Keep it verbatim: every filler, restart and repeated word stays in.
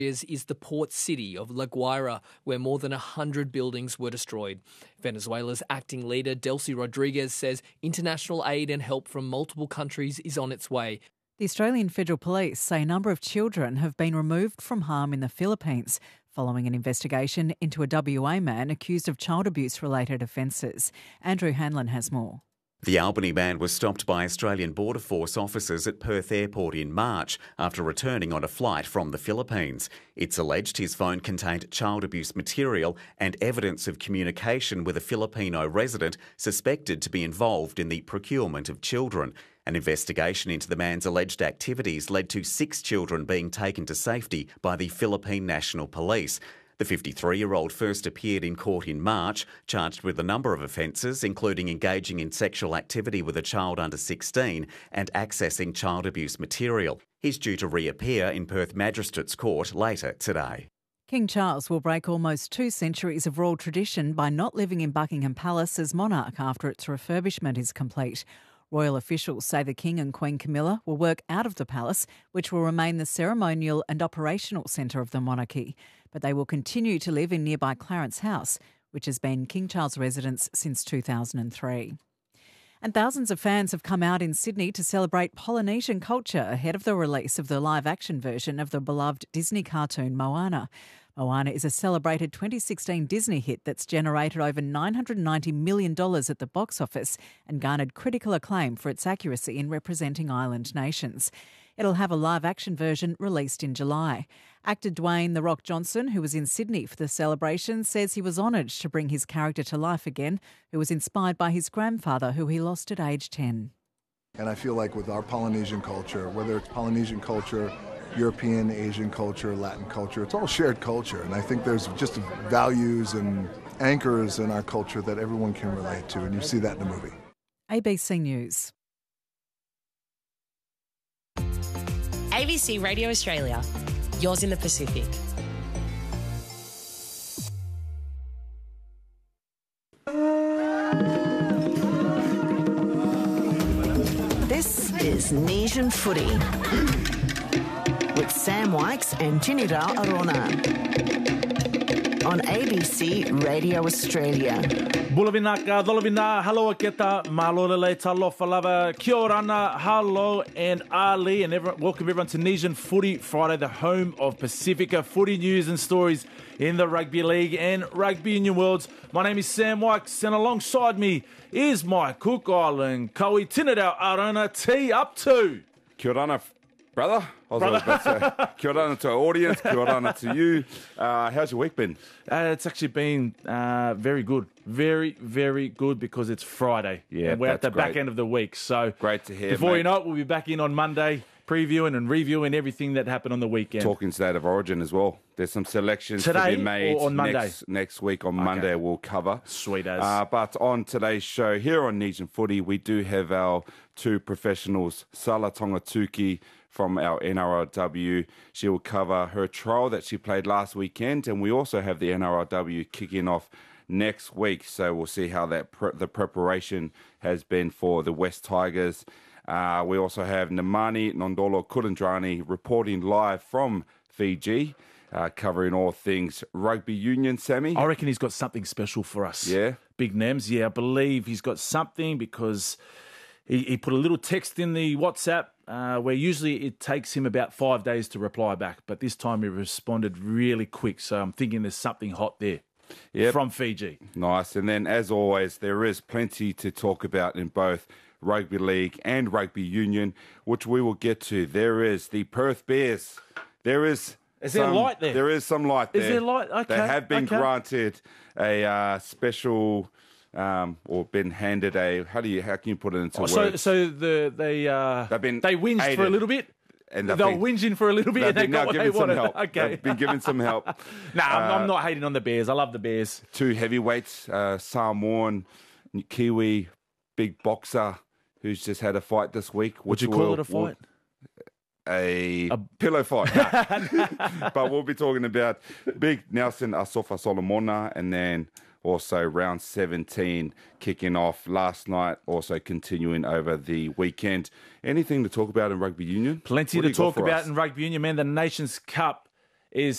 is the port city of La Guaira, where more than one hundred buildings were destroyed. Venezuela's acting leader, Delcy Rodriguez, says international aid and help from multiple countries is on its way. The Australian Federal Police say a number of children have been removed from harm in the Philippines following an investigation into a W A man accused of child abuse-related offences. Andrew Hanlon has more. The Albany man was stopped by Australian Border Force officers at Perth Airport in March after returning on a flight from the Philippines. It's alleged his phone contained child abuse material and evidence of communication with a Filipino resident suspected to be involved in the procurement of children. An investigation into the man's alleged activities led to six children being taken to safety by the Philippine National Police. The fifty-three-year-old first appeared in court in March, charged with a number of offences, including engaging in sexual activity with a child under sixteen and accessing child abuse material. He's due to reappear in Perth Magistrates Court later today. King Charles will break almost two centuries of royal tradition by not living in Buckingham Palace as monarch after its refurbishment is complete. Royal officials say the King and Queen Camilla will work out of the palace, which will remain the ceremonial and operational centre of the monarchy. But they will continue to live in nearby Clarence House, which has been King Charles' residence since two thousand three. And thousands of fans have come out in Sydney to celebrate Polynesian culture ahead of the release of the live-action version of the beloved Disney cartoon Moana. Moana is a celebrated twenty sixteen Disney hit that's generated over nine hundred ninety million dollars at the box office and garnered critical acclaim for its accuracy in representing island nations. It'll have a live-action version released in July. Actor Dwayne "The Rock" Johnson, who was in Sydney for the celebration, says he was honoured to bring his character to life again, who was inspired by his grandfather, who he lost at age ten. And I feel like with our Polynesian culture, whether it's Polynesian culture, European, Asian culture, Latin culture, it's all shared culture. And I think there's just values and anchors in our culture that everyone can relate to, and you see that in the movie. A B C News. A B C Radio Australia, yours in the Pacific. This is Nation Footy with Sam Wykes and Tinira Arona on A B C Radio Australia. Bulavinaka, Dolavina, hello, Aketa, Malolele, Talofa Lava, Kia orana, hello, and Ali, and everyone, welcome everyone to Nation Footy Friday, the home of Pacifica footy news and stories in the Rugby League and Rugby Union worlds. My name is Sam Wykes, and alongside me is my Cook Island Koei Tinidau Arona T up to. Kia orana, brother. I was brother. about to say, kia orana to our audience, kia orana to you. Uh, how's your week been? Uh, it's actually been uh, very good. Very, very good because it's Friday. Yeah, and we're at the great. back end of the week. So great to hear, Before mate. you know it, we'll be back in on Monday, previewing and reviewing everything that happened on the weekend. Talking State of Origin as well. There's some selections Today to be made or on Monday? Next, next week on okay. Monday we'll cover. Sweet as. Uh, but on today's show here on Nation Footy, we do have our two professionals, Sala Tongatuki from our N R L W. She will cover her trial that she played last weekend, and we also have the N R L W kicking off next week, so we'll see how that pre- the preparation has been for the West Tigers. Uh, we also have Nemani Nondolo Kurandrani reporting live from Fiji, uh, covering all things rugby union, Sammy. I reckon he's got something special for us. Yeah? Big Nems, yeah, I believe he's got something because he, he put a little text in the WhatsApp uh, where usually it takes him about five days to reply back, but this time he responded really quick, so I'm thinking there's something hot there. Yep. From Fiji. Nice. And then, as always, there is plenty to talk about in both Rugby League and Rugby Union, which we will get to. There is the Perth Bears. There is... Is some, there light there? There is some light there. Is there light? Okay. They have been okay. granted a uh, special... Um, or been handed a... How do you... How can you put it into oh, words? So, so the, they... Uh, They've been they whinged aided. for a little bit? And they were whinging for a little bit and they got what they wanted. Help. Okay. They've been given some help. nah, I'm, uh, I'm not hating on the Bears. I love the Bears. Two heavyweights, uh, Samoan, Kiwi, big boxer, who's just had a fight this week. Would you call will, it a fight? A, a pillow fight. But we'll be talking about big Nelson Asofa Solomona, and then also round seventeen kicking off last night, also continuing over the weekend. Anything to talk about in rugby union? Plenty what to talk about us? in rugby union, man. The Nations Cup is